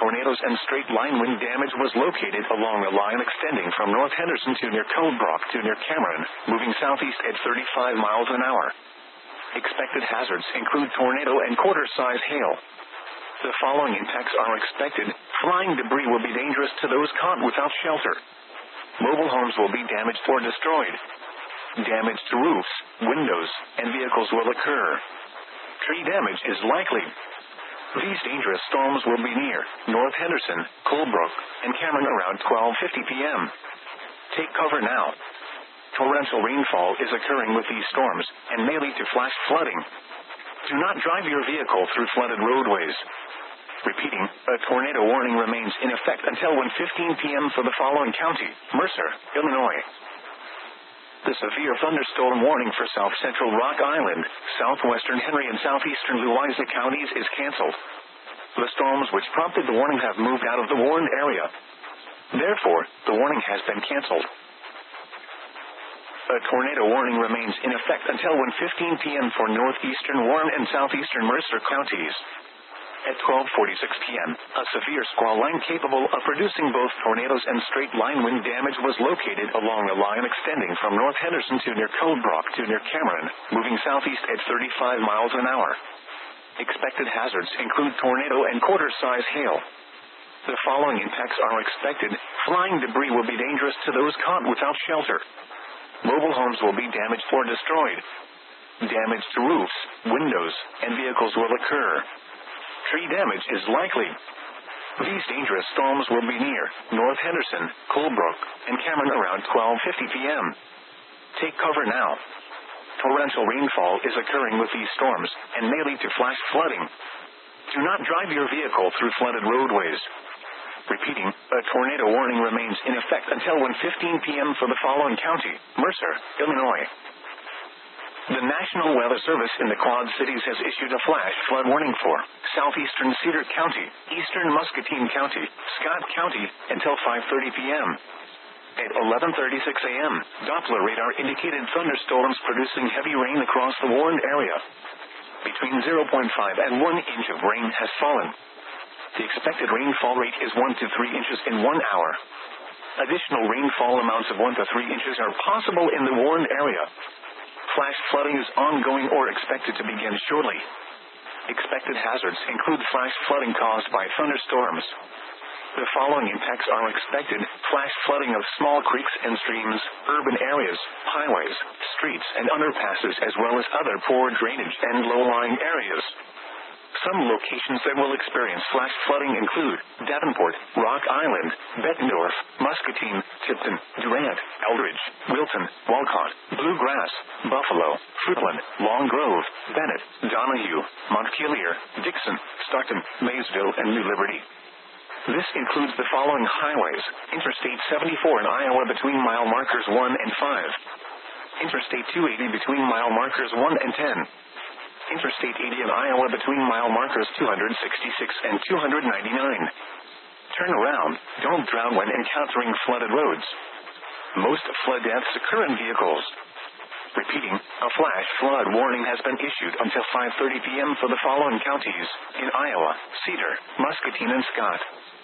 tornadoes and straight-line wind damage was located along a line extending from North Henderson to near Colebrook to near Cameron, moving southeast at 35 miles an hour. Expected hazards include tornado and quarter-size hail. The following impacts are expected. Flying debris will be dangerous to those caught without shelter. Mobile homes will be damaged or destroyed. Damage to roofs, windows, and vehicles will occur. Tree damage is likely. These dangerous storms will be near North Henderson, Colebrook, and Cameron around 12:50 p.m. Take cover now. Torrential rainfall is occurring with these storms and may lead to flash flooding. Do not drive your vehicle through flooded roadways. Repeating, a tornado warning remains in effect until 1:15 p.m. for the following county: Mercer, Illinois. The severe thunderstorm warning for south-central Rock Island, southwestern Henry, and southeastern Louisa counties is canceled. The storms which prompted the warning have moved out of the warned area. Therefore, the warning has been canceled. A tornado warning remains in effect until 1:15 p.m. for northeastern Warren and southeastern Mercer counties. At 12:46 p.m., a severe squall line capable of producing both tornadoes and straight-line wind damage was located along a line extending from North Henderson to near Colebrook to near Cameron, moving southeast at 35 miles an hour. Expected hazards include tornado and quarter-size hail. The following impacts are expected. Flying debris will be dangerous to those caught without shelter. Mobile homes will be damaged or destroyed. Damage to roofs, windows, and vehicles will occur. Tree damage is likely. These dangerous storms will be near North Henderson, Colebrook, and Cameron around 12:50 p.m. Take cover now. Torrential rainfall is occurring with these storms and may lead to flash flooding. Do not drive your vehicle through flooded roadways. Repeating, a tornado warning remains in effect until 1:15 p.m. for the following county: Mercer, Illinois. The National Weather Service in the Quad Cities has issued a flash flood warning for southeastern Cedar County, eastern Muscatine County, Scott County, until 5:30 p.m. At 11:36 a.m., Doppler radar indicated thunderstorms producing heavy rain across the warned area. Between 0.5 and 1 inch of rain has fallen. The expected rainfall rate is 1 to 3 inches in 1 hour. Additional rainfall amounts of 1 to 3 inches are possible in the warned area. Flash flooding is ongoing or expected to begin shortly. Expected hazards include flash flooding caused by thunderstorms. The following impacts are expected: flash flooding of small creeks and streams, urban areas, highways, streets, and underpasses, as well as other poor drainage and low-lying areas. Some locations that will experience flash flooding include Davenport, Rock Island, Bettendorf, Muscatine, Tipton, Durant, Eldridge, Wilton, Walcott, Bluegrass, Buffalo, Fruitland, Long Grove, Bennett, Donahue, Montpelier, Dixon, Stockton, Maysville, and New Liberty. This includes the following highways: Interstate 74 in Iowa between mile markers 1 and 5. Interstate 280 between mile markers 1 and 10. Interstate 80 in Iowa between mile markers 266 and 299. Turn around. Don't drown when encountering flooded roads. Most flood deaths occur in vehicles. Repeating, a flash flood warning has been issued until 5:30 p.m. for the following counties: in Iowa, Cedar, Muscatine, and Scott.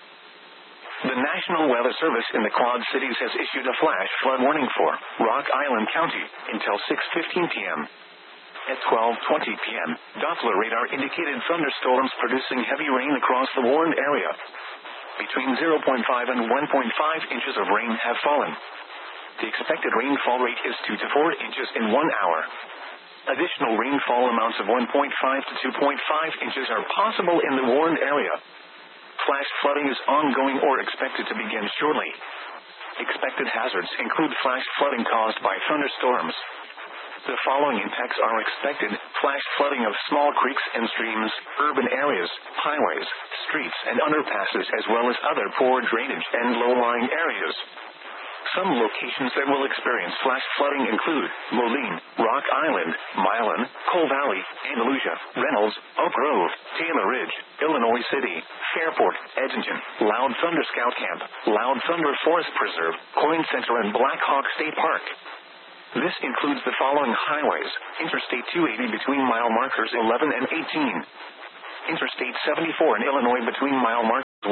The National Weather Service in the Quad Cities has issued a flash flood warning for Rock Island County until 6:15 p.m. At 12:20 p.m., Doppler radar indicated thunderstorms producing heavy rain across the warned area. Between 0.5 and 1.5 inches of rain have fallen. The expected rainfall rate is 2 to 4 inches in 1 hour. Additional rainfall amounts of 1.5 to 2.5 inches are possible in the warned area. Flash flooding is ongoing or expected to begin shortly. Expected hazards include flash flooding caused by thunderstorms. The following impacts are expected: flash flooding of small creeks and streams, urban areas, highways, streets, and underpasses, as well as other poor drainage and low-lying areas. Some locations that will experience flash flooding include Moline, Rock Island, Milan, Coal Valley, Andalusia, Reynolds, Oak Grove, Taylor Ridge, Illinois City, Fairport, Edgerton, Loud Thunder Scout Camp, Loud Thunder Forest Preserve, Coin Center, and Black Hawk State Park. This includes the following highways: Interstate 280 between mile markers 11 and 18. Interstate 74 in Illinois between mile markers 1 and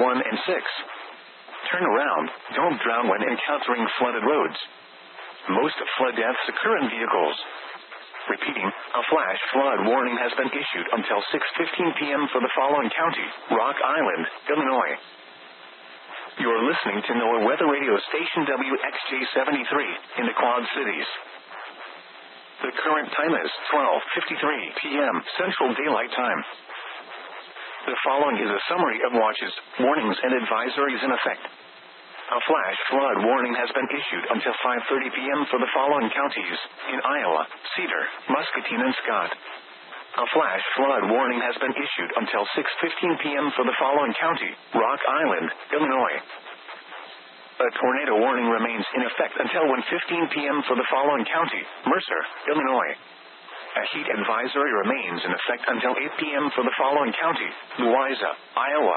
Turn around. Don't drown when encountering flooded roads. Most flood deaths occur in vehicles. Repeating, a flash flood warning has been issued until 6:15 p.m. for the following county: Rock Island, Illinois. You're listening to NOAA Weather Radio Station WXJ-73 in the Quad Cities. The current time is 12:53 p.m. Central Daylight Time. The following is a summary of watches, warnings, and advisories in effect. A flash flood warning has been issued until 5:30 p.m. for the following counties in Iowa: Cedar, Muscatine, and Scott. A flash flood warning has been issued until 6:15 p.m. for the following county: Rock Island, Illinois. A tornado warning remains in effect until 1:15 p.m. for the following county: Mercer, Illinois. A heat advisory remains in effect until 8 p.m. for the following county: Louisa, Iowa.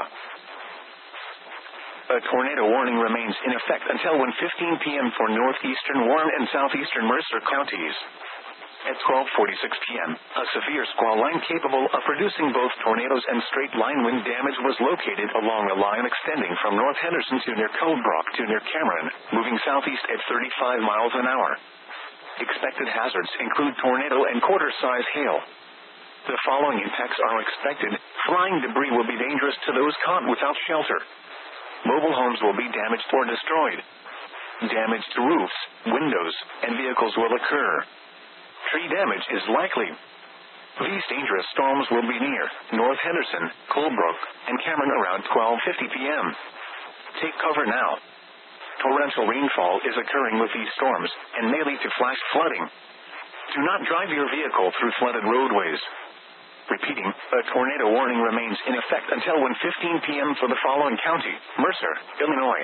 A tornado warning remains in effect until 1:15 p.m. for northeastern Warren and southeastern Mercer counties. At 12:46 p.m., a severe squall line capable of producing both tornadoes and straight-line wind damage was located along a line extending from North Henderson to near Coldbrook to near Cameron, moving southeast at 35 miles an hour. Expected hazards include tornado and quarter-size hail. The following impacts are expected. Flying debris will be dangerous to those caught without shelter. Mobile homes will be damaged or destroyed. Damage to roofs, windows, and vehicles will occur. Tree damage is likely. These dangerous storms will be near North Henderson, Coldbrook, and Cameron around 12:50 p.m. Take cover now. Torrential rainfall is occurring with these storms and may lead to flash flooding. Do not drive your vehicle through flooded roadways. Repeating, a tornado warning remains in effect until 1:15 p.m. for the following county: Mercer, Illinois.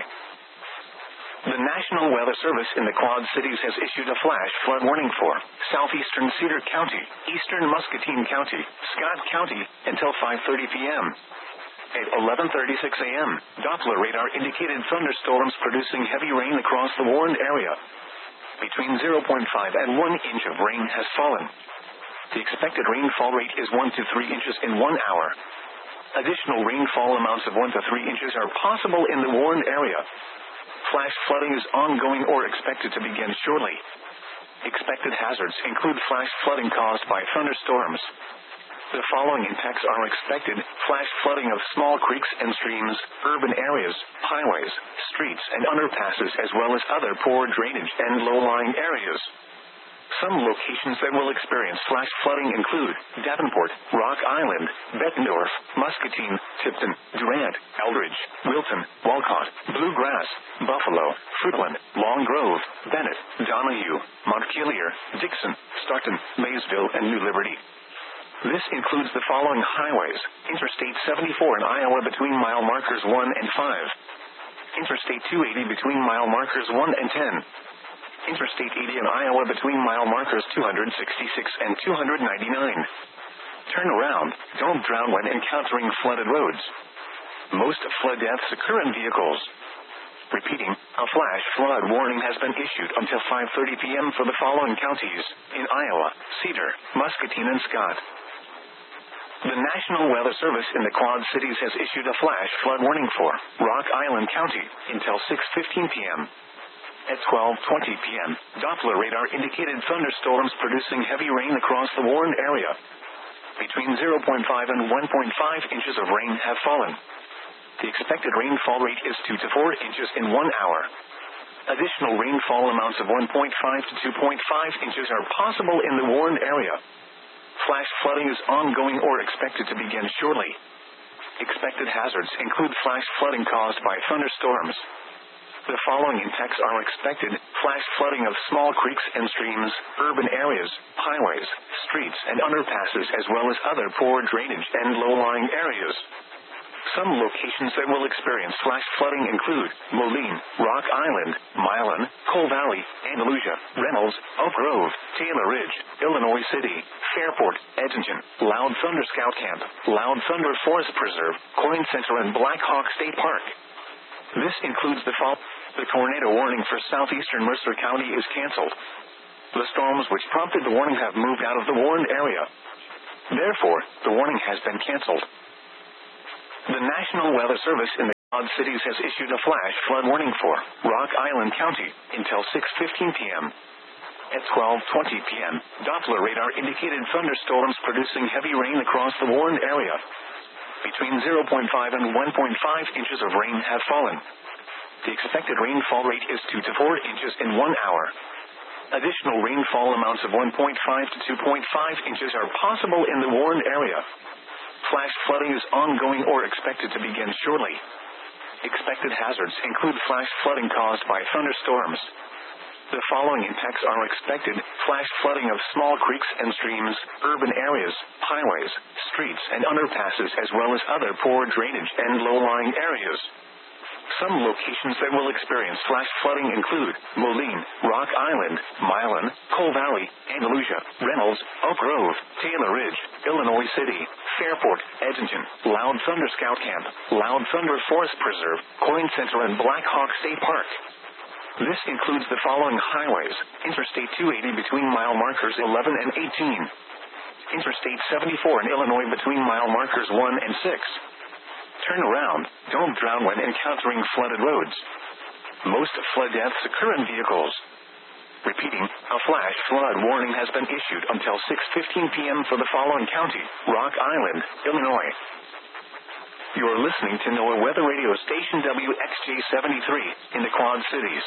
The National Weather Service in the Quad Cities has issued a flash flood warning for southeastern Cedar County, eastern Muscatine County, Scott County, until 5:30 p.m. At 11:36 a.m., Doppler radar indicated thunderstorms producing heavy rain across the warned area. Between 0.5 and 1 inch of rain has fallen. The expected rainfall rate is 1 to 3 inches in 1 hour. Additional rainfall amounts of 1 to 3 inches are possible in the warned area. Flash flooding is ongoing or expected to begin shortly. Expected hazards include flash flooding caused by thunderstorms. The following impacts are expected: flash flooding of small creeks and streams, urban areas, highways, streets, and underpasses, as well as other poor drainage and low-lying areas. Some locations that will experience flash flooding include Davenport, Rock Island, Bettendorf, Muscatine, Tipton, Durant, Eldridge, Wilton, Walcott, Bluegrass, Buffalo, Fruitland, Long Grove, Bennett, Donahue, Montpelier, Dixon, Stockton, Maysville, and New Liberty. This includes the following highways: Interstate 74 in Iowa between mile markers 1 and 5. Interstate 280 between mile markers 1 and 10. Interstate 80 in Iowa between mile markers 266 and 299. Turn around. Don't drown when encountering flooded roads. Most flood deaths occur in vehicles. Repeating, a flash flood warning has been issued until 5:30 p.m. for the following counties in Iowa: Cedar, Muscatine, and Scott. The National Weather Service in the Quad Cities has issued a flash flood warning for Rock Island County until 6:15 p.m. At 12:20 p.m., Doppler radar indicated thunderstorms producing heavy rain across the warned area. Between 0.5 and 1.5 inches of rain have fallen. The expected rainfall rate is 2 to 4 inches in 1 hour. Additional rainfall amounts of 1.5 to 2.5 inches are possible in the warned area. Flash flooding is ongoing or expected to begin shortly. Expected hazards include flash flooding caused by thunderstorms. The following impacts are expected: flash flooding of small creeks and streams, urban areas, highways, streets, and underpasses, as well as other poor drainage and low-lying areas. Some locations that will experience flash flooding include Moline, Rock Island, Milan, Coal Valley, Andalusia, Reynolds, Oak Grove, Taylor Ridge, Illinois City, Fairport, Edmonton, Loud Thunder Scout Camp, Loud Thunder Forest Preserve, Coin Center, and Black Hawk State Park. This includes the tornado warning for southeastern Mercer County is canceled. The storms which prompted the warning have moved out of the warned area. Therefore, the warning has been canceled. The National Weather Service in the Quad Cities has issued a flash flood warning for Rock Island County until 6:15 p.m. At 12:20 p.m., Doppler radar indicated thunderstorms producing heavy rain across the warned area. Between 0.5 and 1.5 inches of rain have fallen. The expected rainfall rate is 2 to 4 inches in 1 hour. Additional rainfall amounts of 1.5 to 2.5 inches are possible in the warned area. Flash flooding is ongoing or expected to begin shortly. Expected hazards include flash flooding caused by thunderstorms. The following impacts are expected: flash flooding of small creeks and streams, urban areas, highways, streets and underpasses, as well as other poor drainage and low-lying areas. Some locations that will experience flash flooding include Moline, Rock Island, Milan, Coal Valley, Andalusia, Reynolds, Oak Grove, Taylor Ridge, Illinois City, Fairport, Edgerton, Loud Thunder Scout Camp, Loud Thunder Forest Preserve, Coin Center and Black Hawk State Park. This includes the following highways: Interstate 280 between mile markers 11 and 18. Interstate 74 in Illinois between mile markers 1 and 6. Turn around, don't drown when encountering flooded roads. Most flood deaths occur in vehicles. Repeating, a flash flood warning has been issued until 6:15 p.m. for the following county: Rock Island, Illinois. You are listening to NOAA Weather Radio Station WXJ73 in the Quad Cities.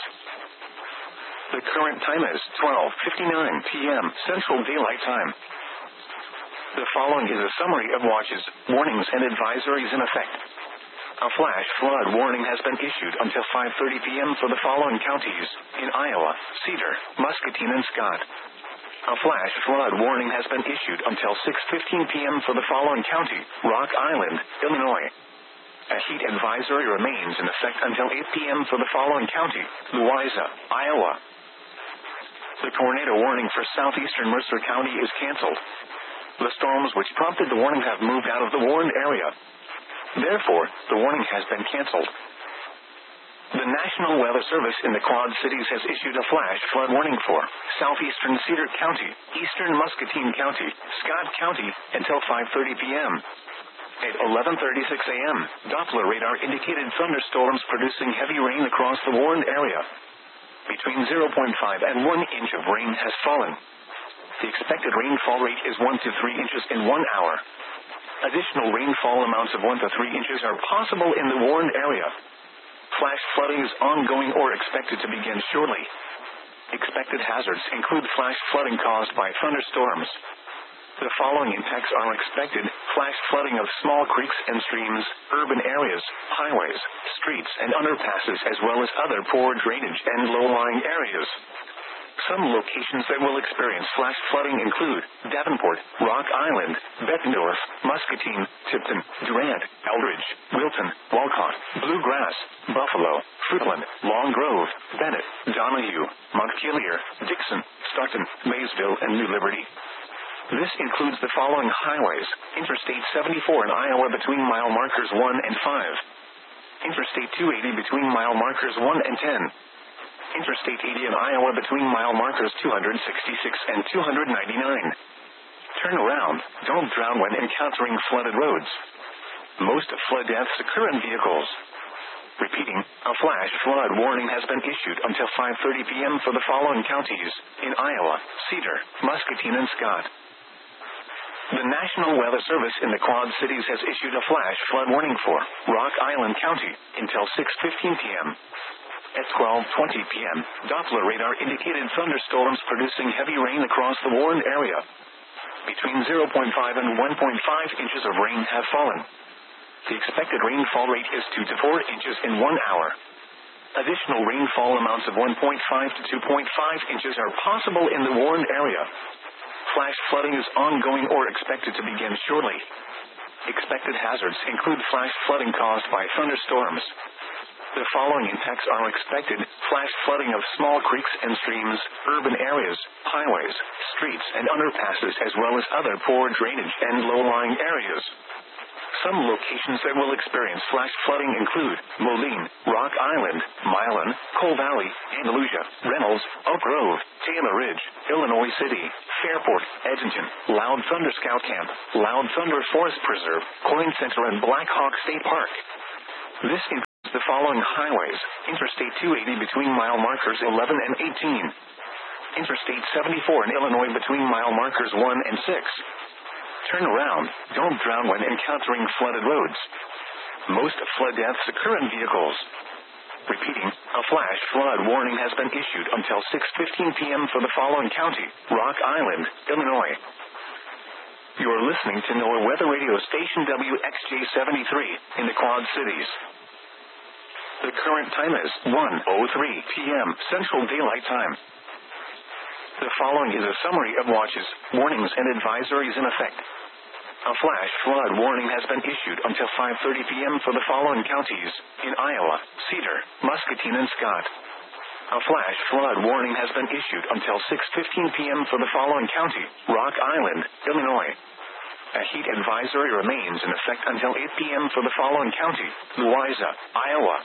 The current time is 12:59 p.m. Central Daylight Time. The following is a summary of watches, warnings, and advisories in effect. A flash flood warning has been issued until 5:30 p.m. for the following counties: in Iowa, Cedar, Muscatine, and Scott. A flash flood warning has been issued until 6:15 p.m. for the following county: Rock Island, Illinois. A heat advisory remains in effect until 8 p.m. for the following county: Louisa, Iowa. The tornado warning for southeastern Mercer County is canceled. The storms which prompted the warning have moved out of the warned area. Therefore, the warning has been canceled. The National Weather Service in the Quad Cities has issued a flash flood warning for southeastern Cedar County, eastern Muscatine County, Scott County, until 5:30 p.m. At 11:36 a.m., Doppler radar indicated thunderstorms producing heavy rain across the warned area. Between 0.5 and 1 inch of rain has fallen. The expected rainfall rate is 1 to 3 inches in 1 hour. Additional rainfall amounts of 1 to 3 inches are possible in the warned area. Flash flooding is ongoing or expected to begin shortly. Expected hazards include flash flooding caused by thunderstorms. The following impacts are expected: flash flooding of small creeks and streams, urban areas, highways, streets and underpasses, as well as other poor drainage and low-lying areas. Some locations that will experience flash flooding include Davenport, Rock Island, Bettendorf, Muscatine, Tipton, Durant, Eldridge, Wilton, Walcott, Bluegrass, Buffalo, Fruitland, Long Grove, Bennett, Donahue, Montpelier, Dixon, Stockton, Maysville, and New Liberty. This includes the following highways: Interstate 74 in Iowa between mile markers 1 and 5. Interstate 280 between mile markers 1 and 10. Interstate 80 in Iowa between mile markers 266 and 299. Turn around, don't drown when encountering flooded roads. Most flood deaths occur in vehicles. Repeating, a flash flood warning has been issued until 5:30 p.m. for the following counties: in Iowa, Cedar, Muscatine, and Scott. The National Weather Service in the Quad Cities has issued a flash flood warning for Rock Island County until 6:15 p.m. At 12:20 p.m., Doppler radar indicated thunderstorms producing heavy rain across the warned area. Between 0.5 and 1.5 inches of rain have fallen. The expected rainfall rate is 2 to 4 inches in 1 hour. Additional rainfall amounts of 1.5 to 2.5 inches are possible in the warned area. Flash flooding is ongoing or expected to begin shortly. Expected hazards include flash flooding caused by thunderstorms. The following impacts are expected: flash flooding of small creeks and streams, urban areas, highways, streets and underpasses, as well as other poor drainage and low-lying areas. Some locations that will experience flash flooding include Moline, Rock Island, Milan, Coal Valley, Andalusia, Reynolds, Oak Grove, Taylor Ridge, Illinois City, Fairport, Edgerton, Loud Thunder Scout Camp, Loud Thunder Forest Preserve, Coin Center, and Black Hawk State Park. This The following highways: Interstate 280 between mile markers 11 and 18. Interstate 74 in Illinois between mile markers 1 and 6. Turn around, don't drown when encountering flooded roads. Most flood deaths occur in vehicles. Repeating, a flash flood warning has been issued until 6:15 p.m. for the following county: Rock Island, Illinois. You are listening to NOAA Weather Radio Station WXJ73 in the Quad Cities. The current time is 1:03 p.m. Central Daylight Time. The following is a summary of watches, warnings, and advisories in effect. A flash flood warning has been issued until 5:30 p.m. for the following counties: in Iowa, Cedar, Muscatine, and Scott. A flash flood warning has been issued until 6:15 p.m. for the following county: Rock Island, Illinois. A heat advisory remains in effect until 8 p.m. for the following county: Louisa, Iowa.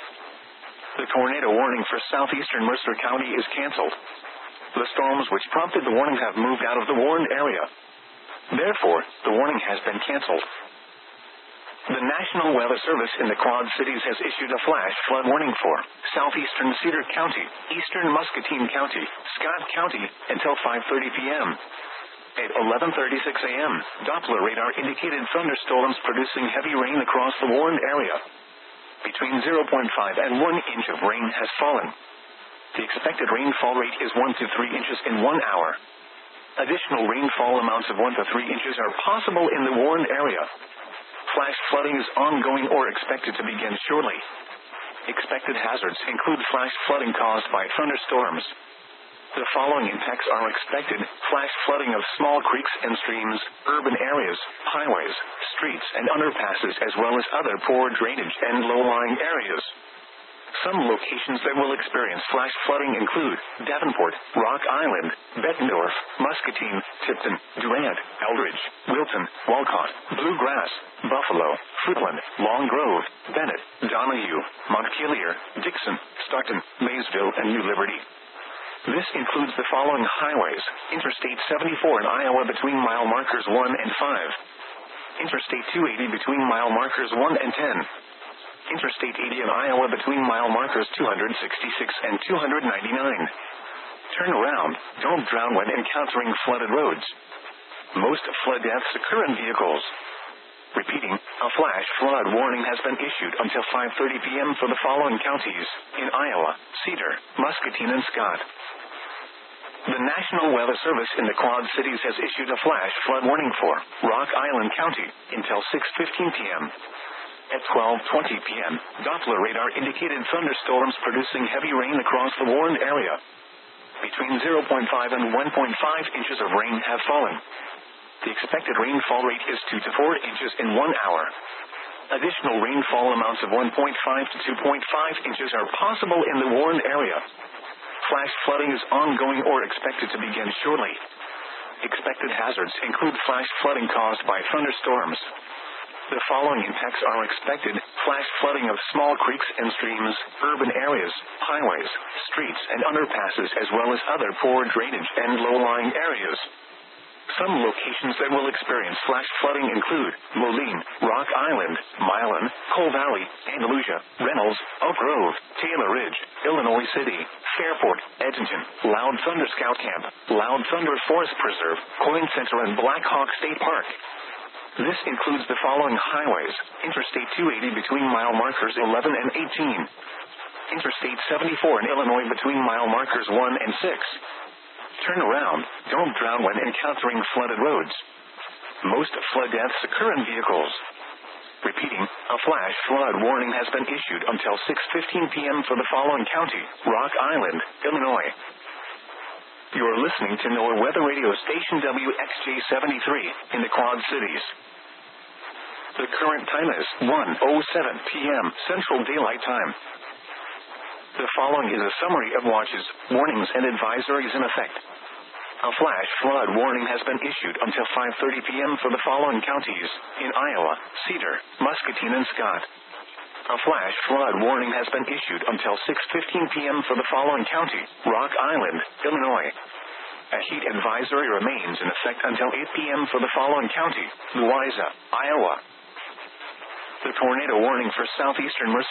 The tornado warning for southeastern Mercer County is canceled. The storms which prompted the warning have moved out of the warned area. Therefore, the warning has been canceled. The National Weather Service in the Quad Cities has issued a flash flood warning for southeastern Cedar County, eastern Muscatine County, Scott County, until 5:30 p.m. At 11:36 a.m., Doppler radar indicated thunderstorms producing heavy rain across the warned area. Between 0.5 and 1 inch of rain has fallen. The expected rainfall rate is 1 to 3 inches in 1 hour. Additional rainfall amounts of 1 to 3 inches are possible in the warned area. Flash flooding is ongoing or expected to begin shortly. Expected hazards include flash flooding caused by thunderstorms. The following impacts are expected: flash flooding of small creeks and streams, urban areas, highways, streets, and underpasses, as well as other poor drainage and low-lying areas. Some locations that will experience flash flooding include Davenport, Rock Island, Bettendorf, Muscatine, Tipton, Durant, Eldridge, Wilton, Walcott, Bluegrass, Buffalo, Fruitland, Long Grove, Bennett, Donahue, Montpelier, Dixon, Stockton, Maysville, and New Liberty. This includes the following highways: Interstate 74 in Iowa between mile markers 1 and 5. Interstate 280 between mile markers 1 and 10. Interstate 80 in Iowa between mile markers 266 and 299. Turn around, don't drown when encountering flooded roads. Most flood deaths occur in vehicles. Repeating, a flash flood warning has been issued until 5:30 p.m. for the following counties: in Iowa, Cedar, Muscatine, and Scott. The National Weather Service in the Quad Cities has issued a flash flood warning for Rock Island County until 6:15 p.m. At 12:20 p.m., Doppler radar indicated thunderstorms producing heavy rain across the warned area. Between 0.5 and 1.5 inches of rain have fallen. The expected rainfall rate is 2 to 4 inches in 1 hour. Additional rainfall amounts of 1.5 to 2.5 inches are possible in the warned area. Flash flooding is ongoing or expected to begin shortly. Expected hazards include flash flooding caused by thunderstorms. The following impacts are expected: flash flooding of small creeks and streams, urban areas, highways, streets, and underpasses, as well as other poor drainage and low-lying areas. Some locations that will experience flash flooding include Moline, Rock Island, Milan, Coal Valley, Andalusia, Reynolds, Oak Grove, Taylor Ridge, Illinois City, Fairport, Edmonton, Loud Thunder Scout Camp, Loud Thunder Forest Preserve, Coin Center, and Black Hawk State Park. This includes the following highways: Interstate 280 between mile markers 11 and 18. Interstate 74 in Illinois between mile markers 1 and 6. Turn around, don't drown when encountering flooded roads. Most flood deaths occur in vehicles. Repeating, a flash flood warning has been issued until 6:15 p.m. for the following county: Rock Island, Illinois. You are listening to NOAA Weather Radio Station WXJ73 in the Quad Cities. The current time is 1:07 p.m. Central Daylight Time. The following is a summary of watches, warnings, and advisories in effect. A flash flood warning has been issued until 5:30 p.m. for the following counties: in Iowa, Cedar, Muscatine, and Scott. A flash flood warning has been issued until 6:15 p.m. for the following county: Rock Island, Illinois. A heat advisory remains in effect until 8 p.m. for the following county: Louisa, Iowa. The tornado warning for southeastern Mercer County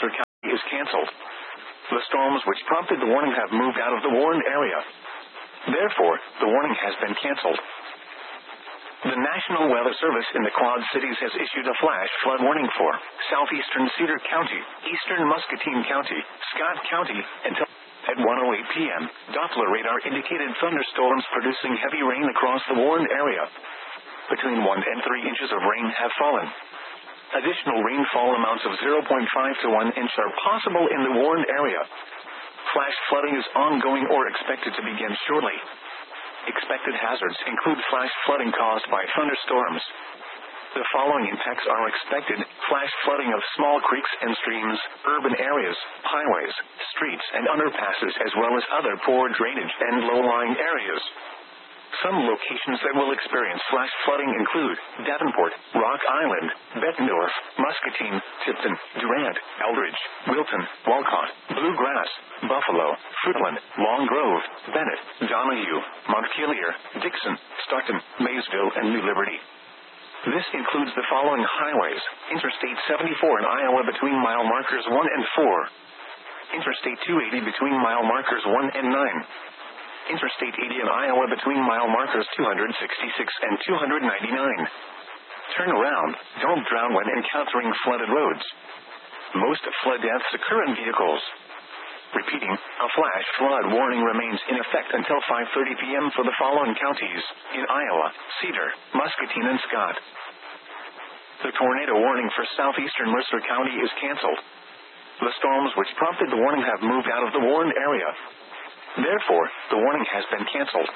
is canceled. The storms which prompted the warning have moved out of the warned area. Therefore, the warning has been canceled. The National Weather Service in the Quad Cities has issued a flash flood warning for southeastern Cedar County, eastern Muscatine County, Scott County, until at 1:08 p.m. Doppler radar indicated thunderstorms producing heavy rain across the warned area. Between 1 and 3 inches of rain have fallen. Additional rainfall amounts of 0.5 to 1 inch are possible in the warned area. Flash flooding is ongoing or expected to begin shortly. Expected hazards include flash flooding caused by thunderstorms. The following impacts are expected: flash flooding of small creeks and streams, urban areas, highways, streets and underpasses, as well as other poor drainage and low-lying areas. Some locations that will experience flash flooding include Davenport, Rock Island, Bettendorf, Muscatine, Tipton, Durant, Eldridge, Wilton, Walcott, Bluegrass, Buffalo, Fruitland, Long Grove, Bennett, Donahue, Montpelier, Dixon, Stockton, Maysville, and New Liberty. This includes the following highways: Interstate 74 in Iowa between mile markers 1 and 4. Interstate 280 between mile markers 1 and 9. Interstate 80 in Iowa between mile markers 266 and 299. Turn around, don't drown when encountering flooded roads. Most flood deaths occur in vehicles. Repeating, a flash flood warning remains in effect until 5:30 p.m. for the following counties: in Iowa, Cedar, Muscatine, and Scott. The tornado warning for southeastern Mercer County is canceled. The storms which prompted the warning have moved out of the warned area. Therefore, the warning has been canceled.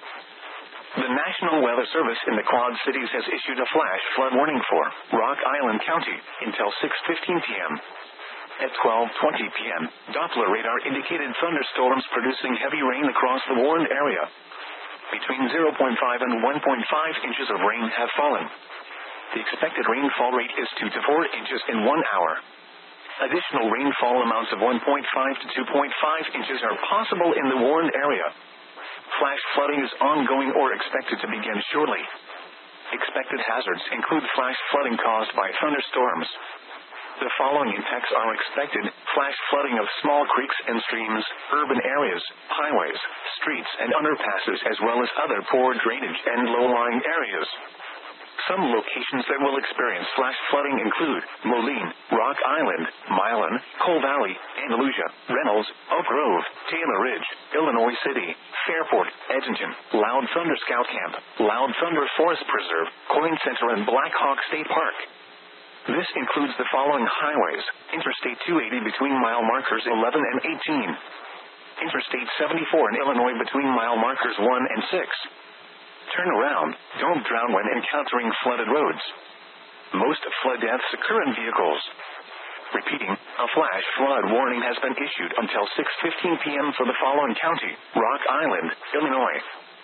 The National Weather Service in the Quad Cities has issued a flash flood warning for Rock Island County until 6:15 p.m. At 12:20 p.m., Doppler radar indicated thunderstorms producing heavy rain across the warned area. Between 0.5 and 1.5 inches of rain have fallen. The expected rainfall rate is 2 to 4 inches in 1 hour. Additional rainfall amounts of 1.5 to 2.5 inches are possible in the warned area. Flash flooding is ongoing or expected to begin shortly. Expected hazards include flash flooding caused by thunderstorms. The following impacts are expected: flash flooding of small creeks and streams, urban areas, highways, streets and underpasses, as well as other poor drainage and low-lying areas. Some locations that will experience flash flooding include Moline, Rock Island, Milan, Coal Valley, Andalusia, Reynolds, Oak Grove, Taylor Ridge, Illinois City, Fairport, Edgerton, Loud Thunder Scout Camp, Loud Thunder Forest Preserve, Coin Center, and Black Hawk State Park. This includes the following highways: Interstate 280 between mile markers 11 and 18. Interstate 74 in Illinois between mile markers 1 and 6. Turn around, don't drown when encountering flooded roads. Most flood deaths occur in vehicles. Repeating, a flash flood warning has been issued until 6:15 p.m. for the following county: Rock Island, Illinois.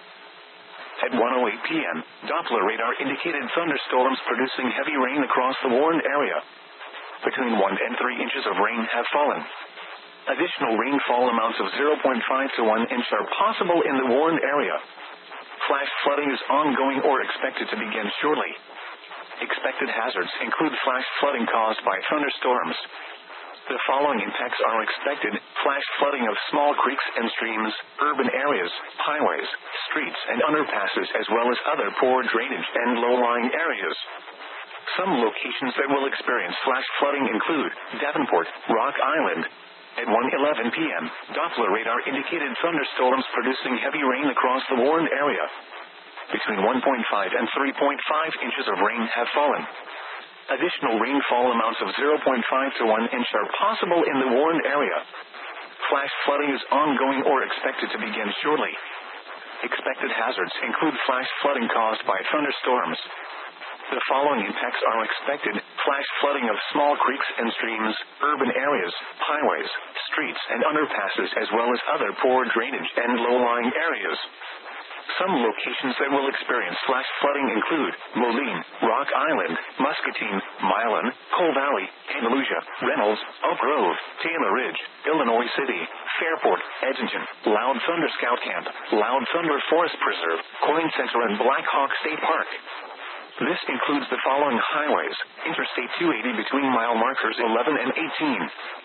At 1:08 p.m., Doppler radar indicated thunderstorms producing heavy rain across the warned area. Between 1 and 3 inches of rain have fallen. Additional rainfall amounts of 0.5 to 1 inch are possible in the warned area. Flash flooding is ongoing or expected to begin shortly. Expected hazards include flash flooding caused by thunderstorms. The following impacts are expected: flash flooding of small creeks and streams, urban areas, highways, streets and underpasses, as well as other poor drainage and low-lying areas. Some locations that will experience flash flooding include Davenport, Rock Island. At 1:11 p.m., Doppler radar indicated thunderstorms producing heavy rain across the warned area. Between 1.5 and 3.5 inches of rain have fallen. Additional rainfall amounts of 0.5 to 1 inch are possible in the warned area. Flash flooding is ongoing or expected to begin shortly. Expected hazards include flash flooding caused by thunderstorms. The following impacts are expected: flash flooding of small creeks and streams, urban areas, highways, streets and underpasses, as well as other poor drainage and low-lying areas. Some locations that will experience flash flooding include Moline, Rock Island, Muscatine, Milan, Coal Valley, Andalusia, Reynolds, Oak Grove, Taylor Ridge, Illinois City, Fairport, Edgerton, Loud Thunder Scout Camp, Loud Thunder Forest Preserve, Coin Center, and Black Hawk State Park. This includes the following highways: Interstate 280 between mile markers 11 and 18.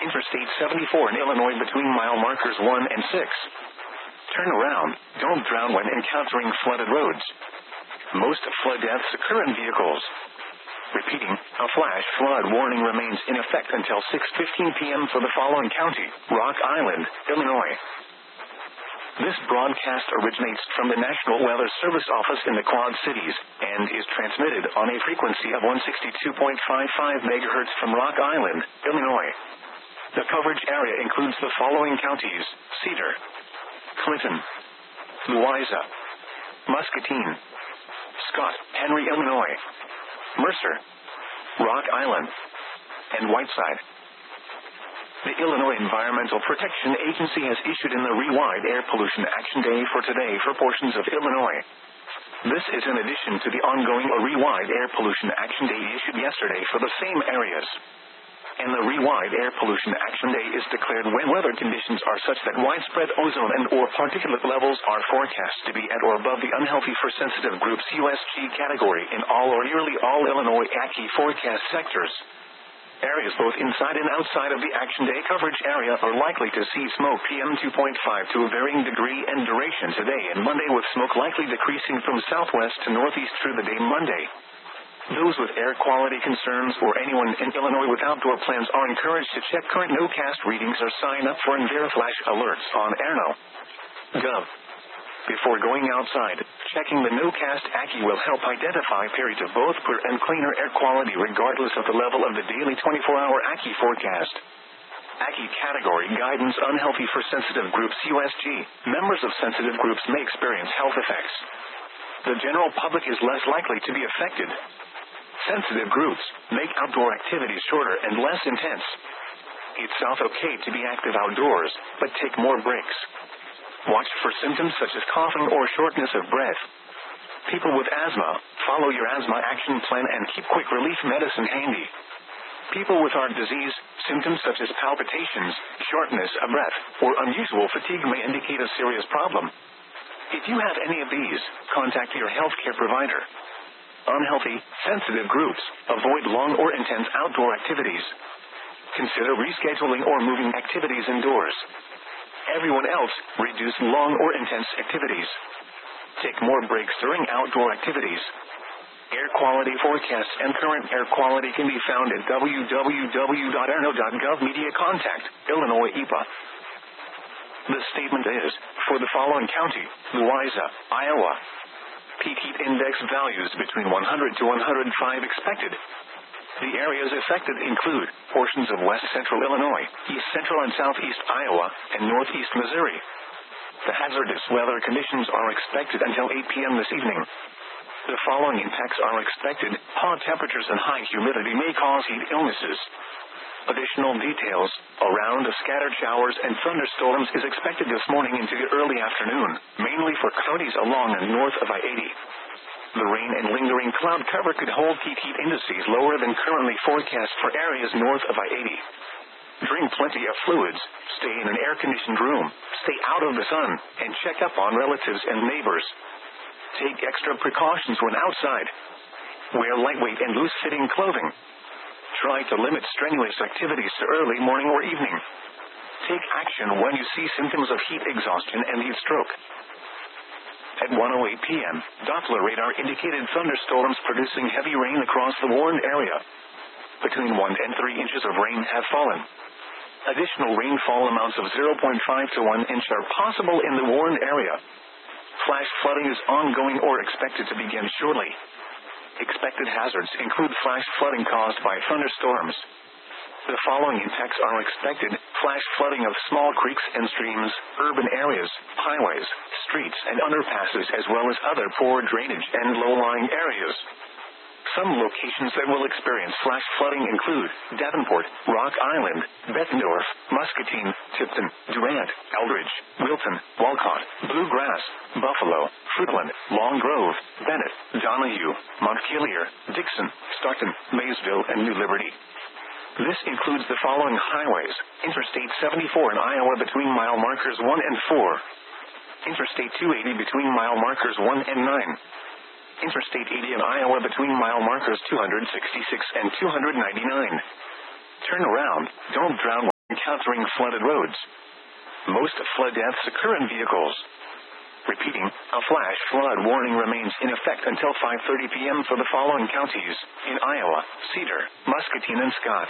Interstate 74 in Illinois between mile markers 1 and 6. Turn around, don't drown when encountering flooded roads. Most flood deaths occur in vehicles. Repeating, a flash flood warning remains in effect until 6:15 p.m. for the following county: Rock Island, Illinois. This broadcast originates from the National Weather Service office in the Quad Cities, and is transmitted on a frequency of 162.55 MHz from Rock Island, Illinois. The coverage area includes the following counties: Cedar, Clinton, Louisa, Muscatine, Scott, Henry, Illinois, Mercer, Rock Island, and Whiteside. The Illinois Environmental Protection Agency has issued in the Rewide Air Pollution Action Day for today for portions of Illinois. This is in addition to the ongoing Rewide Air Pollution Action Day issued yesterday for the same areas. And the Rewide Air Pollution Action Day is declared when weather conditions are such that widespread ozone and/or particulate levels are forecast to be at or above the unhealthy for sensitive groups USG category in all or nearly all Illinois ACHI forecast sectors. Areas both inside and outside of the Action Day coverage area are likely to see smoke PM 2.5 to a varying degree and duration today and Monday, with smoke likely decreasing from southwest to northeast through the day Monday. Those with air quality concerns or anyone in Illinois with outdoor plans are encouraged to check current NOCAST readings or sign up for EnviroFlash alerts on airno.gov. Before going outside, checking the NOCAST ACHI will help identify periods of both poor and cleaner air quality regardless of the level of the daily 24-hour ACHI forecast. ACHI category guidance: unhealthy for sensitive groups USG. Members of sensitive groups may experience health effects. The general public is less likely to be affected. Sensitive groups make outdoor activities shorter and less intense. It's okay to be active outdoors, but take more breaks. Watch for symptoms such as coughing or shortness of breath. People with asthma, follow your asthma action plan and keep quick relief medicine handy. People with heart disease, symptoms such as palpitations, shortness of breath, or unusual fatigue may indicate a serious problem. If you have any of these, contact your healthcare provider. Unhealthy, sensitive groups, avoid long or intense outdoor activities. Consider rescheduling or moving activities indoors. Everyone else, reduce long or intense activities. Take more breaks during outdoor activities. Air quality forecasts and current air quality can be found at www.airno.gov. Media contact, Illinois EPA. The statement is, for the following county: Louisa, Iowa. Peak heat index values between 100 to 105 expected. The areas affected include portions of west central Illinois, east central and southeast Iowa, and northeast Missouri. The hazardous weather conditions are expected until 8 p.m. this evening. The following impacts are expected: hot temperatures and high humidity may cause heat illnesses. Additional details: a round of scattered showers and thunderstorms is expected this morning into the early afternoon, mainly for counties along and north of I-80. The rain and lingering cloud cover could hold peak heat indices lower than currently forecast for areas north of I-80. Drink plenty of fluids, stay in an air-conditioned room, stay out of the sun, and check up on relatives and neighbors. Take extra precautions when outside. Wear lightweight and loose-fitting clothing. Try to limit strenuous activities to early morning or evening. Take action when you see symptoms of heat exhaustion and heat stroke. At 1:08 p.m., Doppler radar indicated thunderstorms producing heavy rain across the warned area. Between 1 and 3 inches of rain have fallen. Additional rainfall amounts of 0.5 to 1 inch are possible in the warned area. Flash flooding is ongoing or expected to begin shortly. Expected hazards include flash flooding caused by thunderstorms. The following impacts are expected: flash flooding of small creeks and streams, urban areas, highways, streets and underpasses, as well as other poor drainage and low-lying areas. Some locations that will experience flash flooding include Davenport, Rock Island, Bettendorf, Muscatine, Tipton, Durant, Eldridge, Wilton, Walcott, Bluegrass, Buffalo, Fruitland, Long Grove, Bennett, Donahue, Montpelier, Dixon, Stockton, Maysville, and New Liberty. This includes the following highways: Interstate 74 in Iowa between mile markers 1 and 4. Interstate 280 between mile markers 1 and 9. Interstate 80 in Iowa between mile markers 266 and 299. Turn around, don't drown. encountering flooded roads. Most flood deaths occur in vehicles. Repeating, a flash flood warning remains in effect until 5:30 p.m. for the following counties: in Iowa, Cedar, Muscatine, and Scott.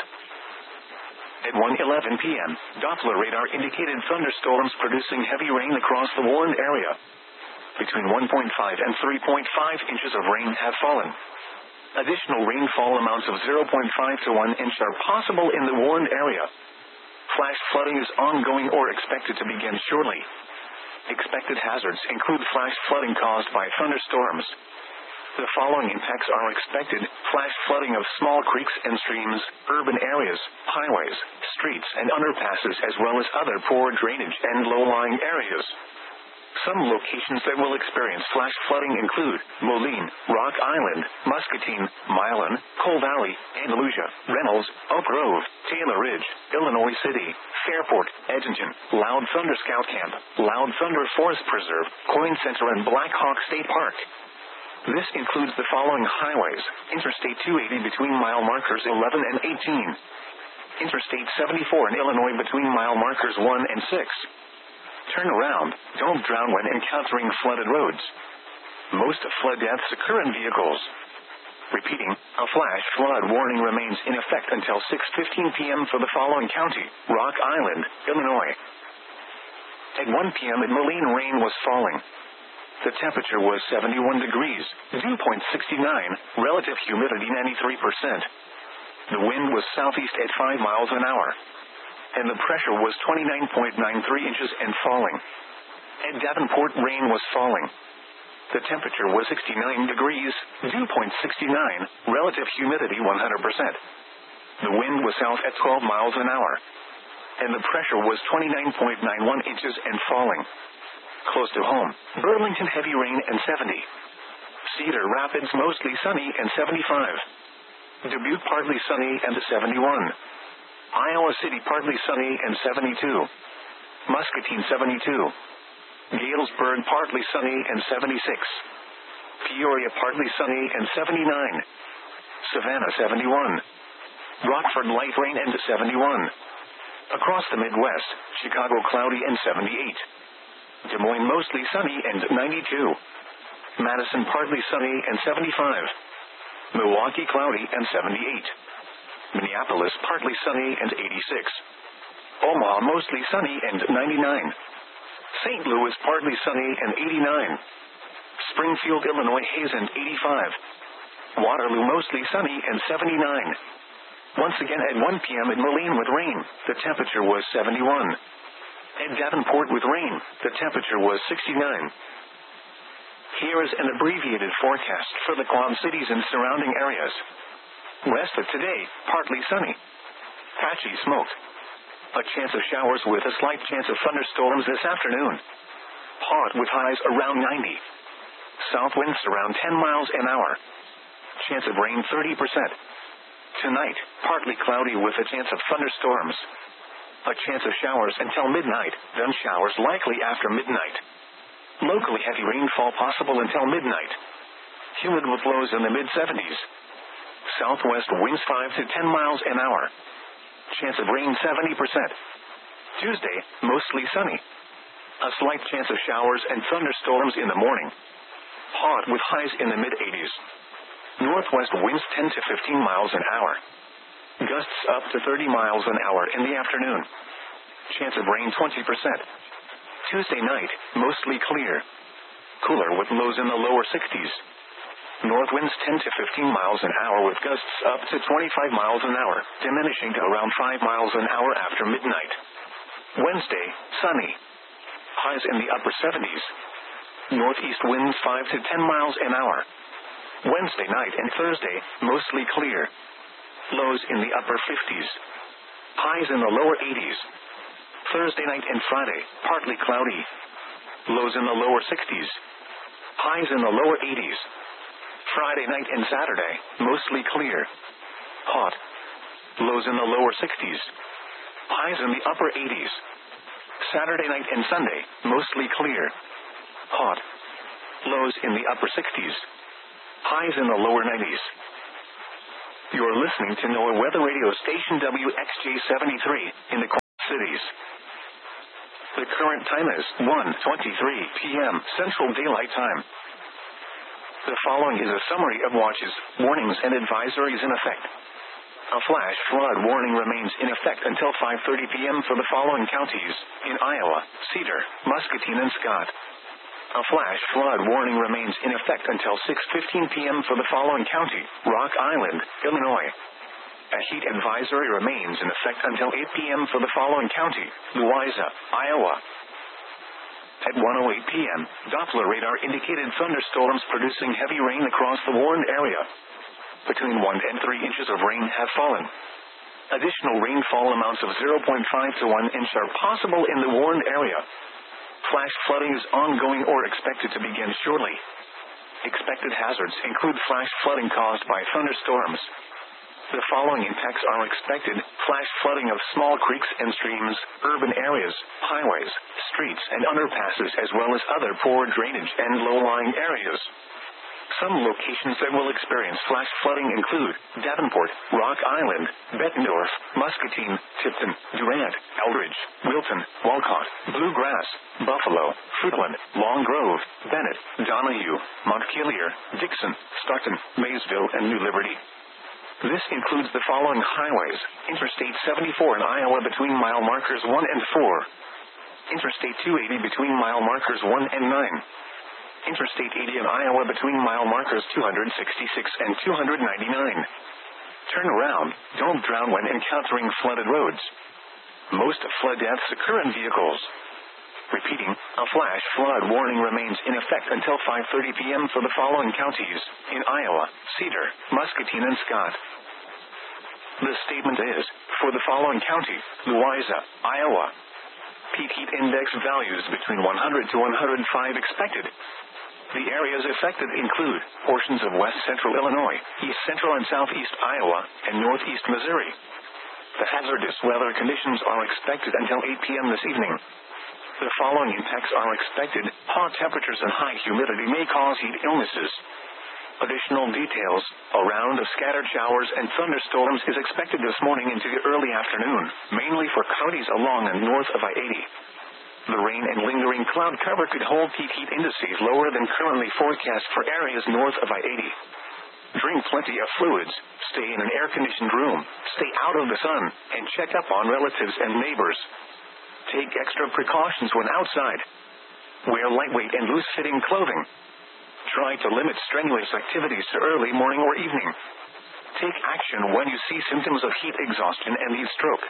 At 1:11 p.m., Doppler radar indicated thunderstorms producing heavy rain across the warned area. Between 1.5 and 3.5 inches of rain have fallen. Additional rainfall amounts of 0.5 to 1 inch are possible in the warned area. Flash flooding is ongoing or expected to begin shortly. Expected hazards include flash flooding caused by thunderstorms. The following impacts are expected: flash flooding of small creeks and streams, urban areas, highways, streets and underpasses, as well as other poor drainage and low-lying areas. Some locations that will experience flash flooding include Moline, Rock Island, Muscatine, Milan, Coal Valley, Andalusia, Reynolds, Oak Grove, Taylor Ridge, Illinois City, Fairport, Edgerton, Loud Thunder Scout Camp, Loud Thunder Forest Preserve, Coin Center, and Black Hawk State Park. This includes the following highways: Interstate 280 between mile markers 11 and 18. Interstate 74 in Illinois between mile markers 1 and 6. Turn around, don't drown when encountering flooded roads. Most flood deaths occur in vehicles. Repeating, a flash flood warning remains in effect until 6:15 p.m. for the following county: Rock Island, Illinois. At 1 p.m. in Moline, rain was falling. The temperature was 71 degrees, dew point 69, relative humidity 93%. The wind was southeast at 5 miles an hour. And the pressure was 29.93 inches and falling. At Davenport, rain was falling. The temperature was 69 degrees, dew point 69, relative humidity 100%. The wind was south at 12 miles an hour. And the pressure was 29.91 inches and falling. Close to home, Burlington, heavy rain and 70. Cedar Rapids, mostly sunny and 75. Dubuque, partly sunny and 71. Iowa City, partly sunny and 72. Muscatine, 72. Galesburg, partly sunny and 76. Peoria, partly sunny and 79. Savannah, 71. Rockford, light rain and 71. Across the Midwest, Chicago, cloudy and 78. Des Moines, mostly sunny and 92. Madison, partly sunny and 75. Milwaukee, cloudy and 78. Minneapolis, partly sunny and 86. Omaha, mostly sunny and 99. St. Louis, partly sunny and 89. Springfield, Illinois, haze and 85. Waterloo, mostly sunny and 79. Once again at 1 p.m. in Moline with rain, the temperature was 71. At Davenport with rain, the temperature was 69. Here is an abbreviated forecast for the Quad Cities and surrounding areas. West of today, partly sunny. Patchy smoke. A chance of showers with a slight chance of thunderstorms this afternoon. Hot with highs around 90. South winds around 10 miles an hour. Chance of rain 30%. Tonight, partly cloudy with a chance of thunderstorms. A chance of showers until midnight, then showers likely after midnight. Locally heavy rainfall possible until midnight. Humid with lows in the mid-70s. Southwest winds 5 to 10 miles an hour. Chance of rain 70%. Tuesday, mostly sunny. A slight chance of showers and thunderstorms in the morning. Hot with highs in the mid-80s. Northwest winds 10 to 15 miles an hour. Gusts up to 30 miles an hour in the afternoon. Chance of rain 20%. Tuesday night, mostly clear. Cooler with lows in the lower 60s. North winds 10 to 15 miles an hour with gusts up to 25 miles an hour, diminishing to around 5 miles an hour after midnight. Wednesday, sunny. Highs in the upper 70s. Northeast winds 5 to 10 miles an hour. Wednesday night and Thursday, mostly clear. Lows in the upper 50s. Highs in the lower 80s. Thursday night and Friday, partly cloudy. Lows in the lower 60s. Highs in the lower 80s. Friday night and Saturday, mostly clear. Hot. Lows in the lower 60s. Highs in the upper 80s. Saturday night and Sunday, mostly clear. Hot. Lows in the upper 60s. Highs in the lower 90s. You're listening to NOAA Weather Radio Station WXJ-73 in the current time is 1:23 p.m. Central Daylight Time. The following is a summary of watches, warnings and advisories in effect. A flash flood warning remains in effect until 5:30 p.m. for the following counties, in Iowa, Cedar, Muscatine and Scott. A flash flood warning remains in effect until 6:15 p.m. for the following county, Rock Island, Illinois. A heat advisory remains in effect until 8 p.m. for the following county, Louisa, Iowa. At 1:08 p.m., Doppler radar indicated thunderstorms producing heavy rain across the warned area. Between 1 and 3 inches of rain have fallen. Additional rainfall amounts of 0.5 to 1 inch are possible in the warned area. Flash flooding is ongoing or expected to begin shortly. Expected hazards include flash flooding caused by thunderstorms. The following impacts are expected: flash flooding of small creeks and streams, urban areas, highways, streets and underpasses, as well as other poor drainage and low-lying areas. Some locations that will experience flash flooding include Davenport, Rock Island, Bettendorf, Muscatine, Tipton, Durant, Eldridge, Wilton, Walcott, Bluegrass, Buffalo, Fruitland, Long Grove, Bennett, Donahue, Montpelier, Dixon, Stockton, Maysville, and New Liberty. This includes the following highways: Interstate 74 in Iowa between mile markers 1 and 4. Interstate 280 between mile markers 1 and 9. Interstate 80 in Iowa between mile markers 266 and 299. Turn around, don't drown when encountering flooded roads. Most flood deaths occur in vehicles. Repeating, a flash flood warning remains in effect until 5:30 p.m. for the following counties, in Iowa, Cedar, Muscatine and Scott. The statement is, for the following county, Louisa, Iowa. Peak heat index values between 100 to 105 expected. The areas affected include portions of west central Illinois, east central and southeast Iowa, and northeast Missouri. The hazardous weather conditions are expected until 8 p.m. this evening. The following impacts are expected: hot temperatures and high humidity may cause heat illnesses. Additional details: a round of scattered showers and thunderstorms is expected this morning into the early afternoon, mainly for counties along and north of I-80. The rain and lingering cloud cover could hold peak heat indices lower than currently forecast for areas north of I-80. Drink plenty of fluids, stay in an air-conditioned room, stay out of the sun, and check up on relatives and neighbors. Take extra precautions when outside. Wear lightweight and loose-fitting clothing. Try to limit strenuous activities to early morning or evening. Take action when you see symptoms of heat exhaustion and heat stroke.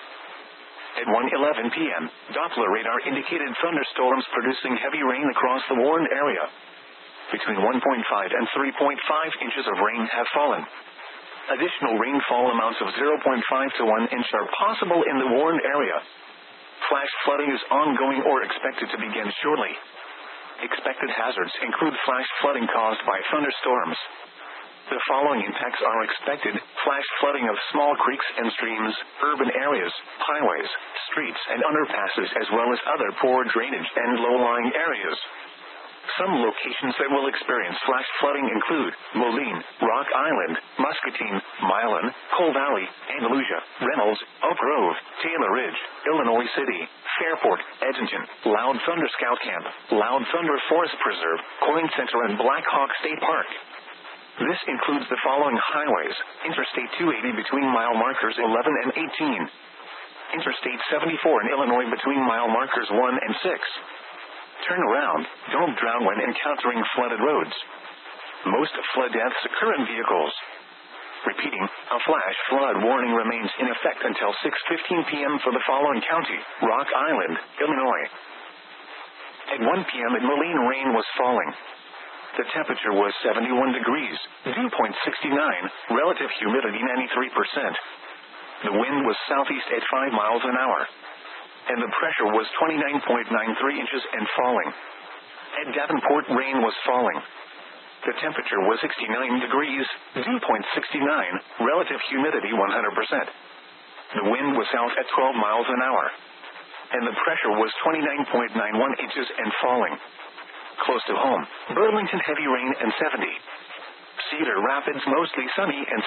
At 1:11 p.m., Doppler radar indicated thunderstorms producing heavy rain across the warned area. Between 1.5 and 3.5 inches of rain have fallen. Additional rainfall amounts of 0.5 to 1 inch are possible in the warned area. Flash flooding is ongoing or expected to begin shortly. Expected hazards include flash flooding caused by thunderstorms. The following impacts are expected: flash flooding of small creeks and streams, urban areas, highways, streets and underpasses, as well as other poor drainage and low-lying areas. Some locations that will experience flash flooding include Moline, Rock Island, Muscatine, Milan, Coal Valley, Andalusia, Reynolds, Oak Grove, Taylor Ridge, Illinois City, Fairport, Edmonton, Loud Thunder Scout Camp, Loud Thunder Forest Preserve, Coin Center and Black Hawk State Park. This includes the following highways: Interstate 280 between mile markers 11 and 18. Interstate 74 in Illinois between mile markers 1 and 6. Turn around, don't drown when encountering flooded roads. Most flood deaths occur in vehicles. Repeating, a flash flood warning remains in effect until 6:15 p.m. for the following county, Rock Island, Illinois. At 1 p.m. in Moline, rain was falling. The temperature was 71 degrees, dew point 69, relative humidity 93%. The wind was southeast at 5 miles an hour. And the pressure was 29.93 inches and falling. At Davenport, rain was falling. The temperature was 69 degrees, dew point 69, relative humidity 100%. The wind was south at 12 miles an hour. And the pressure was 29.91 inches and falling. Close to home, Burlington, heavy rain and 70. Cedar Rapids, mostly sunny and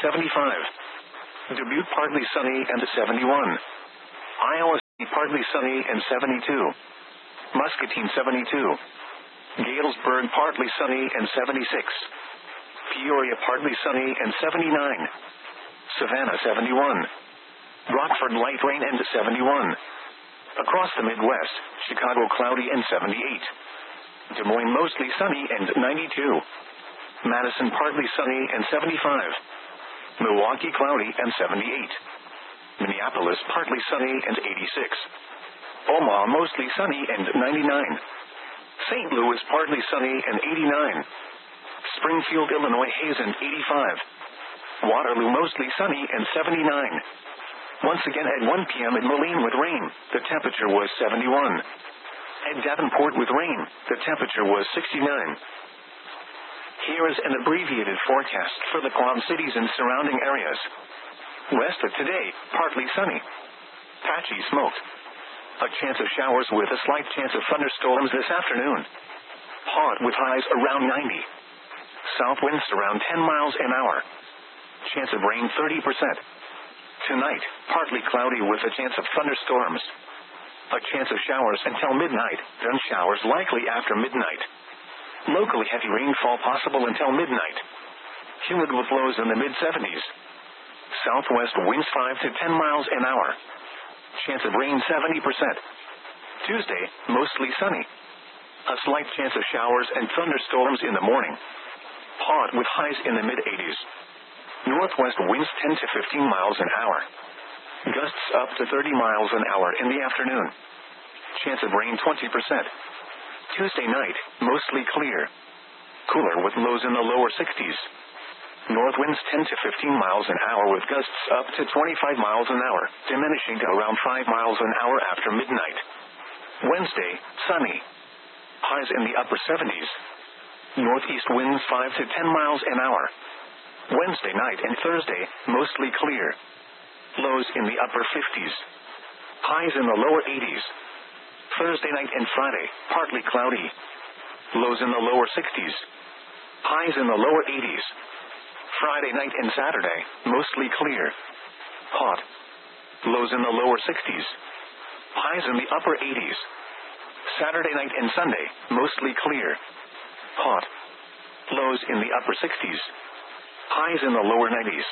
75. Dubuque, partly sunny and 71. Iowa City, partly sunny and 72. Muscatine 72. Galesburg partly sunny and 76. Peoria partly sunny and 79. Savannah 71. Rockford light rain and 71. Across the Midwest, Chicago cloudy and 78. Des Moines mostly sunny and 92. Madison partly sunny and 75. Milwaukee cloudy and 78. Minneapolis partly sunny and 86. Omaha mostly sunny and 99. St. Louis partly sunny and 89. Springfield, Illinois haze and 85. Waterloo mostly sunny and 79. Once again at 1 p.m. at Moline with rain, the temperature was 71. At Davenport with rain, the temperature was 69. Here is an abbreviated forecast for the Quad Cities and surrounding areas. West of today, partly sunny. Patchy smoke. A chance of showers with a slight chance of thunderstorms this afternoon. Hot with highs around 90. South winds around 10 miles an hour. Chance of rain 30%. Tonight, partly cloudy with a chance of thunderstorms. A chance of showers until midnight, then showers likely after midnight. Locally heavy rainfall possible until midnight. Humid with lows in the mid-70s. Southwest winds 5 to 10 miles an hour. Chance of rain 70%. Tuesday, mostly sunny. A slight chance of showers and thunderstorms in the morning. Hot with highs in the mid-80s. Northwest winds 10 to 15 miles an hour. Gusts up to 30 miles an hour in the afternoon. Chance of rain 20%. Tuesday night, mostly clear. Cooler with lows in the lower 60s. North winds 10 to 15 miles an hour with gusts up to 25 miles an hour, diminishing to around 5 miles an hour after midnight. Wednesday, sunny. Highs in the upper 70s. Northeast winds 5 to 10 miles an hour. Wednesday night and Thursday, mostly clear. Lows in the upper 50s. Highs in the lower 80s. Thursday night and Friday, partly cloudy. Lows in the lower 60s. Highs in the lower 80s. Friday night and Saturday, mostly clear. Hot. Lows in the lower 60s. Highs in the upper 80s. Saturday night and Sunday, mostly clear. Hot. Lows in the upper 60s. Highs in the lower 90s.